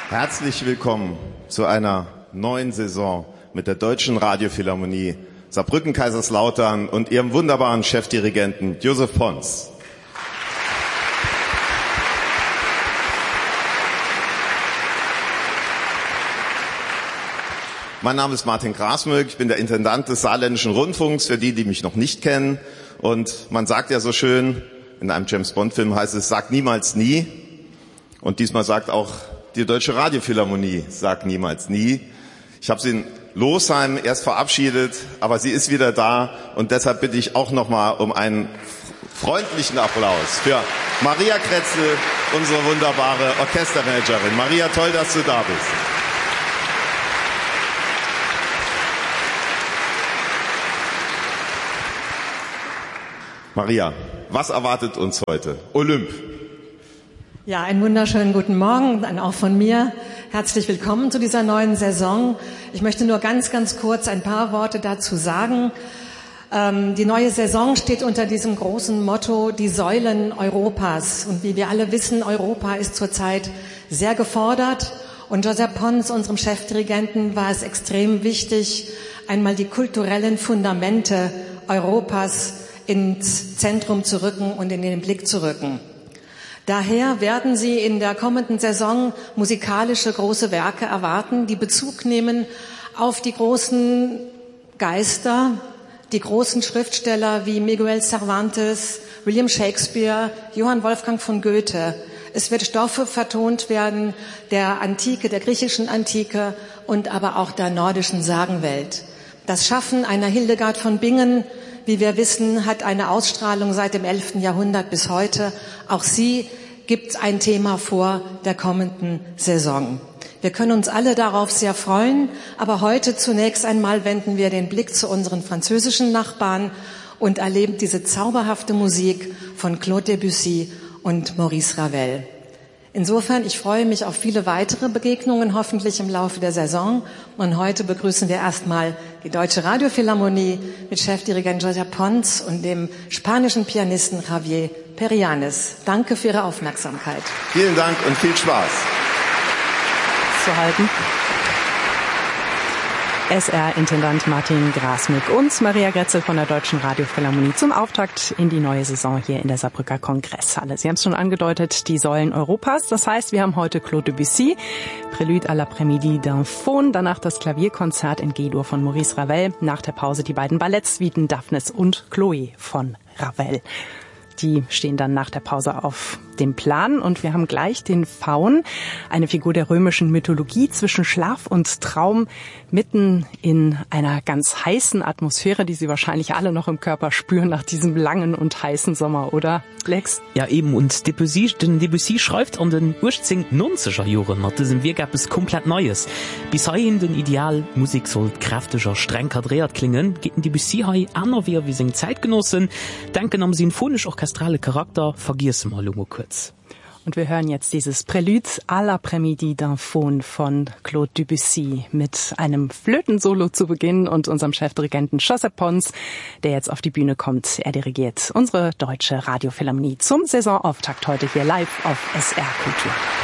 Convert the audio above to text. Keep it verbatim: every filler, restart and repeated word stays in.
Herzlich willkommen zu einer neuen Saison mit der Deutschen Radiophilharmonie Saarbrücken-Kaiserslautern und ihrem wunderbaren Chefdirigenten Josef Pons. Mein Name ist Martin Grasmück, ich bin der Intendant des Saarländischen Rundfunks, für die, die mich noch nicht kennen. Und man sagt ja so schön, in einem James-Bond-Film heißt es, sag niemals nie. Und diesmal sagt auch die Deutsche Radiophilharmonie, sag niemals nie. Ich habe sie in Losheim erst verabschiedet, aber sie ist wieder da. Und deshalb bitte ich auch nochmal um einen freundlichen Applaus für Maria Kretzel, unsere wunderbare Orchestermanagerin. Maria, toll, dass du da bist. Maria, was erwartet uns heute? Olymp. Ja, einen wunderschönen guten Morgen, dann auch von mir. Herzlich willkommen zu dieser neuen Saison. Ich möchte nur ganz, ganz kurz ein paar Worte dazu sagen. Ähm, die neue Saison steht unter diesem großen Motto, die Säulen Europas. Und wie wir alle wissen, Europa ist zurzeit sehr gefordert. Und Josep Pons, unserem Chefdirigenten, war es extrem wichtig, einmal die kulturellen Fundamente Europas ins Zentrum zu rücken und in den Blick zu rücken. Daher werden Sie in der kommenden Saison musikalische große Werke erwarten, die Bezug nehmen auf die großen Geister, die großen Schriftsteller wie Miguel Cervantes, William Shakespeare, Johann Wolfgang von Goethe. Es wird Stoffe vertont werden der Antike, der griechischen Antike und aber auch der nordischen Sagenwelt. Das Schaffen einer Hildegard von Bingen, wie wir wissen, hat eine Ausstrahlung seit dem elften Jahrhundert bis heute. Auch sie gibt ein Thema vor der kommenden Saison. Wir können uns alle darauf sehr freuen, aber heute zunächst einmal wenden wir den Blick zu unseren französischen Nachbarn und erleben diese zauberhafte Musik von Claude Debussy und Maurice Ravel. Insofern, ich freue mich auf viele weitere Begegnungen, hoffentlich im Laufe der Saison. Und heute begrüßen wir erstmal die Deutsche Radiophilharmonie mit Chefdirigent Josep Pons und dem spanischen Pianisten Javier Perianes. Danke für Ihre Aufmerksamkeit. Vielen Dank und viel Spaß. Zu halten. S R-Intendant Martin Grasmück und Maria Kretzel von der Deutschen Radiophilharmonie zum Auftakt in die neue Saison hier in der Saarbrücker Kongresshalle. Sie haben es schon angedeutet, die Säulen Europas. Das heißt, wir haben heute Claude Debussy, Prélude à l'après-midi d'un Faune, danach das Klavierkonzert in G-Dur von Maurice Ravel, nach der Pause die beiden Ballettsuiten Daphnis und Chloe von Ravel. Die stehen dann nach der Pause auf dem Plan und wir haben gleich den Faun, eine Figur der römischen Mythologie zwischen Schlaf und Traum, mitten in einer ganz heißen Atmosphäre, die Sie wahrscheinlich alle noch im Körper spüren nach diesem langen und heißen Sommer, oder Lex? Ja eben, und Debussy, den Debussy schreibt an den achtzehnhundertneunziger Jahren, mit diesem Werk etwas komplett Neues. Bis dahin den Ideal, Musik soll kräftiger, streng kadriert klingen, geht Debussy heu anders wie seine Zeitgenossen, denken am sinfonisch orchestrale Charakter, vergiss mal nur kurz. Und wir hören jetzt dieses Prélude à l'après-midi d'un Faune von Claude Debussy mit einem Flötensolo zu Beginn und unserem Chefdirigenten Josep Pons, der jetzt auf die Bühne kommt. Er dirigiert unsere Deutsche Radiophilharmonie zum Saisonauftakt heute hier live auf S R Kultur.